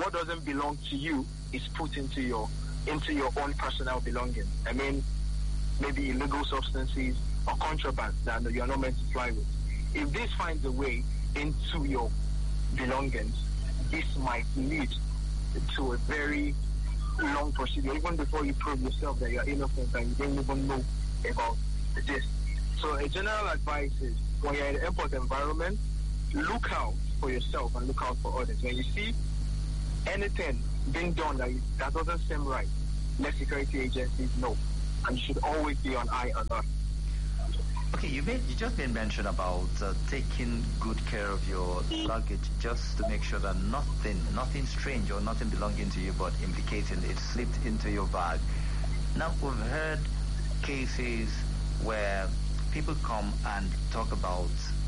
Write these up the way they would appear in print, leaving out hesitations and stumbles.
what doesn't belong to you is put into your own personal belongings. I mean, maybe illegal substances or contraband that you're not meant to fly with. If this finds a way into your belongings, this might lead to a very long procedure, even before you prove yourself that you're innocent and you don't even know about this. So a general advice is, when you're in an airport environment, look out for yourself and look out for others. When you see anything being done that doesn't seem right, let security agencies know, and you should always be on high alert. Okay, you just made mention about taking good care of your luggage, just to make sure that nothing strange or nothing belonging to you but implicating it slipped into your bag. Now, we've heard cases where people come and talk about,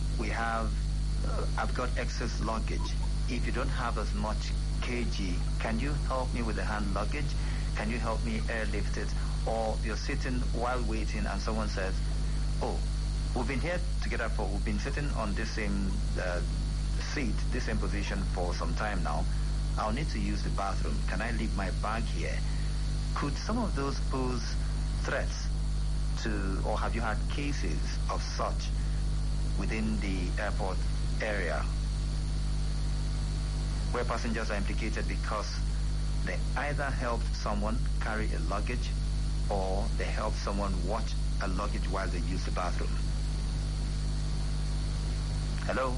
I've got excess luggage. If you don't have as much kg, can you help me with the hand luggage? Can you help me airlift it? Or you're sitting while waiting and someone says, oh, we've been sitting on this same seat, this same position for some time now. I'll need to use the bathroom. Can I leave my bag here? Could some of those pose threats or have you had cases of such within the airport area where passengers are implicated because they either helped someone carry a luggage or they helped someone watch a luggage while they use the bathroom? Hello?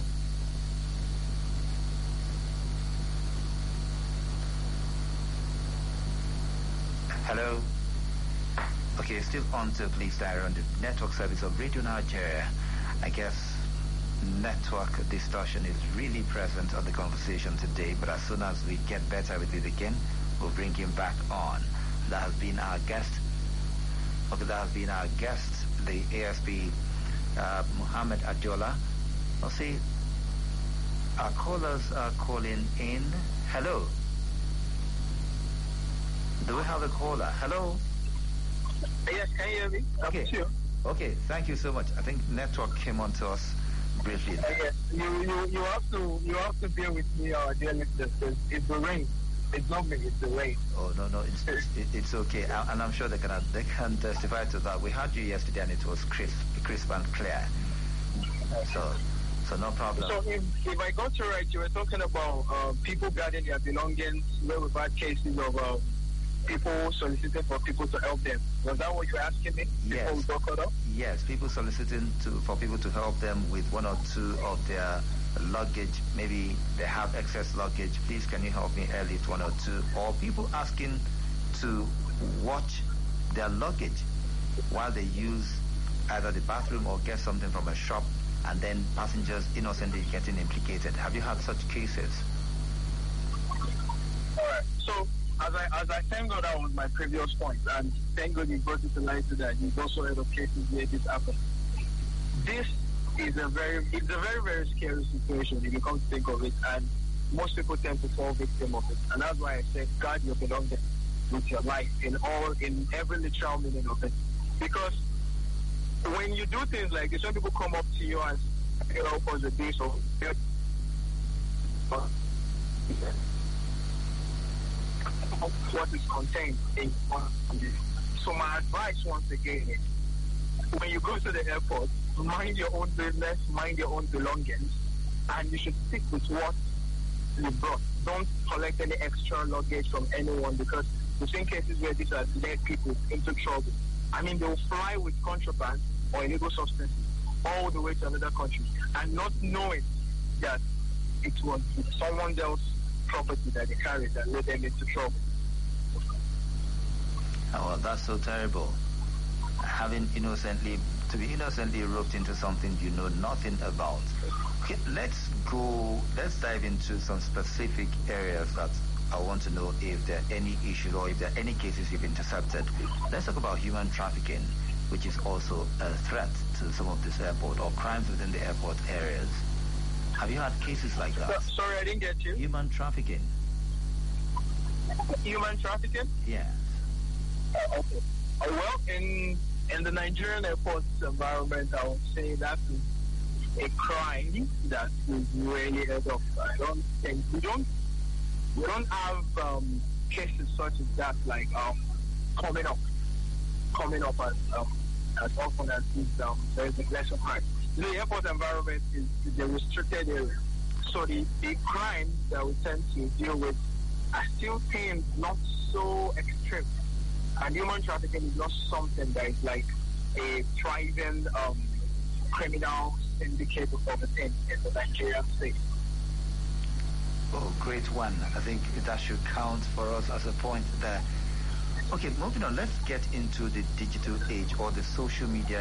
Hello? Okay, still on to Please Diary on the network service of Radio Nigeria. I guess network distortion is really present on the conversation today, but as soon as we get better with it again, we'll bring him back on. That has been our guest. Okay, that has been our guest, the ASP Muhammad Adeola. I'll see, our callers are calling in. Hello? Do we have a caller? Hello? Yes, can you hear me? Okay. Sure. Okay, thank you so much. I think network came on to us briefly. Yes, you have to bear with me, dear listeners. It's the rain. It's not me, it's the rain. Oh no, it's okay, and I'm sure they can testify to that. We had you yesterday, and it was crisp and clear. So no problem. So if I got you right, you were talking about people guarding their belongings, where we've had cases of people soliciting for people to help them. Was that what you were asking me? Yes. Before we got cut off? Yes, people soliciting for people to help them with one or two of their luggage. Maybe they have excess luggage. Please, can you help me airlift one or two? Or people asking to watch their luggage while they use either the bathroom or get something from a shop, and then passengers innocently getting implicated. Have you had such cases? All right. So as I thank God that was my previous point, and thank God you brought it to light today. You've also heard of cases where this happened. This is a very scary situation if you come to think of it, and most people tend to fall victim of it. And that's why I said guard your belongings with your life in every literal meaning of it. Because when you do things like this, when people come up to you and say, for the day, so what is contained in one. So my advice once again is, when you go to the airport, mind your own business, mind your own belongings, and you should stick with what you brought. Don't collect any extra luggage from anyone, because we've seen cases where these have led people into trouble. I mean, they'll fly with contraband or illegal substances all the way to another country, and not knowing that it was someone else's property that they carried that led them into trouble. Oh, well, that's so terrible. To be innocently roped into something you know nothing about. Okay, let's dive into some specific areas that I want to know if there are any issues or if there are any cases you've intercepted. Let's talk about human trafficking, which is also a threat to some of this airport, or crimes within the airport areas. Have you had cases like that? Sorry, I didn't get you. Human trafficking. Human trafficking? Yes. Okay. Well, in the Nigerian airport environment, I would say that is a crime that is really heard of. I don't think we don't We don't have cases such as that, like coming up as often as there is a glass of heart. The airport environment is a restricted area, so the crimes that we tend to deal with are still things not so extreme. And human trafficking is not something that is like a thriving criminal syndicate of a thing in the Nigerian state. Oh, great one. I think that should count for us as a point there. Okay, moving on, let's get into the digital age or the social media